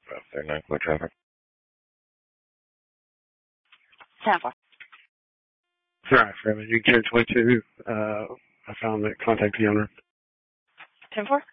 39 clear traffic. 10-4. Sorry, Fairman. You can carry 22. I found that contact the owner. 10-4?